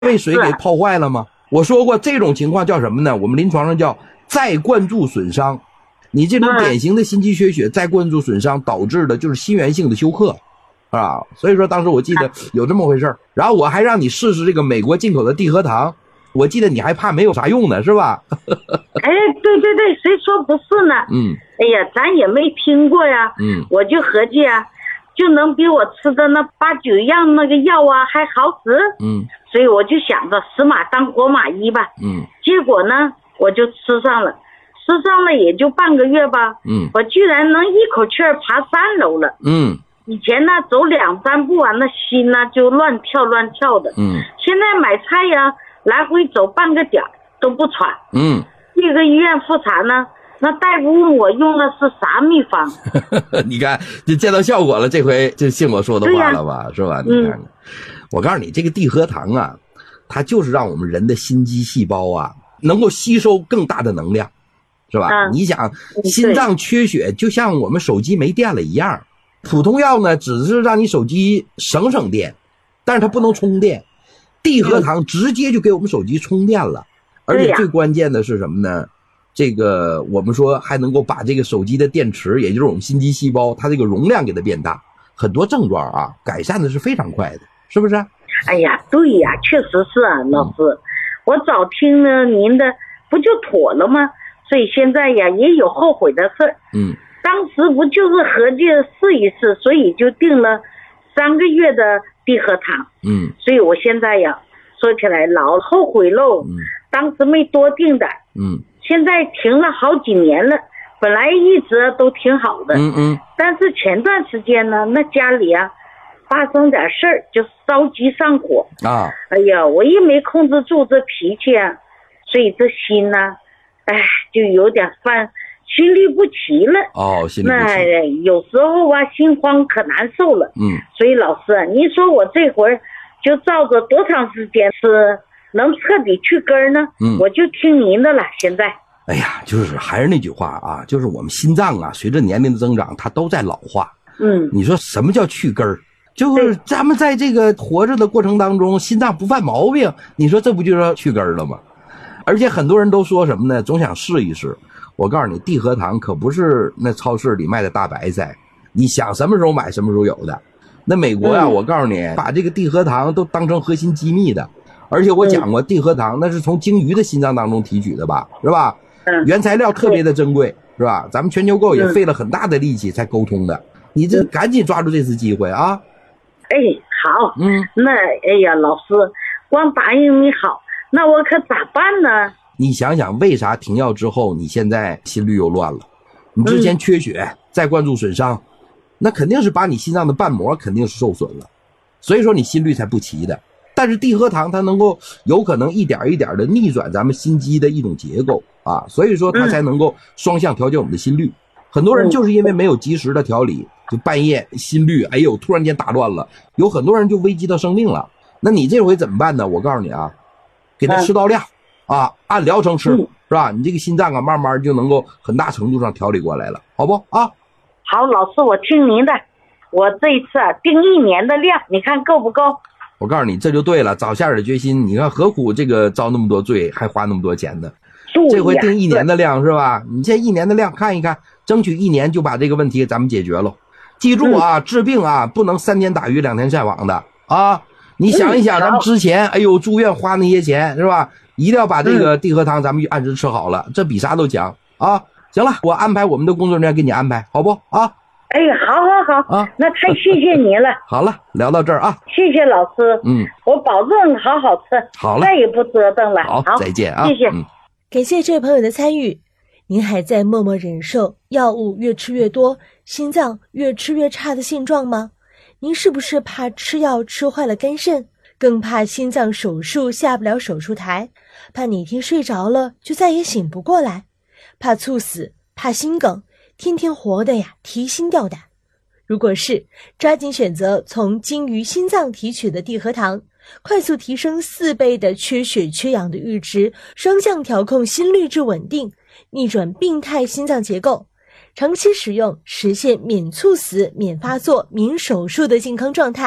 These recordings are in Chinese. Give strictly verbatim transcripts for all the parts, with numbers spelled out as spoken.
被水给泡坏了吗？我说过这种情况叫什么呢？我们临床上叫再灌注损伤。你这种典型的心肌缺血再灌注损伤导致的就是心源性的休克啊，所以说当时我记得有这么回事。然后我还让你试试这个美国进口的地核糖，我记得你还怕没有啥用呢，是吧？ 哎，对对对，谁说不是呢？ 嗯， 哎呀，咱也没听过呀。 嗯， 我就合计啊，就能比我吃的那八九样那个药啊还好使。 嗯， 所以我就想着死马当活马医吧。 嗯， 结果呢，我就吃上了，吃上了也就半个月吧。 嗯， 我居然能一口气儿爬三楼了。 嗯， 以前呢走两三步啊，那心呢就乱跳乱跳的。 嗯， 现在买菜呀，来回走半个点都不喘。 嗯， 这个医院复查呢，那大夫问我用的是啥秘方？ 你看就见到效果了，这回就信我说的话了吧，是吧？你看看，嗯，我告诉你，这个地核糖啊，它就是让我们人的心肌细胞啊能够吸收更大的能量，是吧？嗯，你想心脏缺血就像我们手机没电了一样，普通药呢只是让你手机省省电，但是它不能充电，地核糖直接就给我们手机充电了。而且最关键的是什么呢？这个我们说还能够把这个手机的电池，也就是我们心肌细胞，它这个容量给它变大，很多症状啊改善的是非常快的，是不是？ 哎呀，对呀，确实是啊，老师，嗯，我早听了您的不就妥了吗？所以现在呀也有后悔的事。嗯，当时不就是合计试一试，所以就定了三个月的地核糖。嗯，所以我现在呀说起来老后悔喽。嗯，当时没多定的。嗯，现在停了好几年了，本来一直都挺好的。嗯嗯，但是前段时间呢，那家里啊发生点事儿，就着急上火啊。哎呀，我也没控制住这脾气啊，所以这心呢，哎，就有点犯心律不齐了。哦，心律不齐。那有时候啊，心慌可难受了。嗯，所以老师，您说我这会儿就照着多长时间吃能彻底去根呢？嗯，我就听您的了。现在， 哎呀，就是还是那句话啊，就是我们心脏啊，随着年龄的增长，它都在老化。嗯，你说什么叫去根儿？就是咱们在这个活着的过程当中，心脏不犯毛病，你说这不就是去根儿了吗？而且很多人都说什么呢？总想试一试。我告诉你，地核糖可不是那超市里卖的大白菜，你想什么时候买什么时候有的。那美国呀、啊嗯，我告诉你，把这个地核糖都当成核心机密的。而且我讲过，地核糖那是从鲸鱼的心脏当中提取的吧，是吧？嗯，原材料特别的珍贵，是吧？咱们全球购也费了很大的力气才沟通的。你这赶紧抓住这次机会啊！ 哎，好，嗯，那哎呀，老师，光答应你好，那我可咋办呢？ 你想想，为啥停药之后你现在心率又乱了？你之前缺血，嗯、再灌注损伤，那肯定是把你心脏的瓣膜肯定是受损了，所以说你心率才不齐的。但是地核糖它能够有可能一点一点的逆转咱们心肌的一种结构啊，所以说它才能够双向调节我们的心率。很多人就是因为没有及时的调理，就半夜心率哎呦突然间打乱了，有很多人就危及到生命了。那你这回怎么办呢？我告诉你啊，给他吃到量啊，按疗程吃，是吧？你这个心脏啊慢慢就能够很大程度上调理过来了，好不啊？ 好，老师我听您的，我这一次啊定一年的量，你看够不够？ 我告诉你，这就对了，早下点决心。你看何苦这个遭那么多罪，还花那么多钱呢？这回定一年的量是吧？你这一年的量看一看，争取一年就把这个问题咱们解决了。记住啊，嗯、治病啊不能三天打鱼两天晒网的啊！你想一想，咱们之前哎呦住院花那些钱是吧？一定要把这个地核糖咱们按时吃好了，这比啥都强啊！行了，我安排我们的工作人员给你安排，好不啊？ 哎，好好好啊，那太谢谢您了。 好了，聊到这儿啊， 谢谢老师。嗯，我保证好好吃。 好了， 再也不折腾了。 好，好再见啊， 谢谢。 嗯， 感谢这位朋友的参与。您还在默默忍受药物越吃越多，心脏越吃越差的现状吗？您是不是怕吃药吃坏了肝肾，更怕心脏手术下不了手术台，怕哪天睡着了就再也醒不过来，怕猝死，怕心梗，天天活的呀提心吊胆？如果是，抓紧选择从鲸鱼心脏提取的地核糖，快速提升四倍的缺血缺氧的阈值，双向调控心率至稳定，逆转病态心脏结构，长期使用实现免猝死、免发作、免手术的健康状态，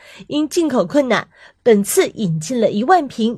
因进口困难，本次引进了一万瓶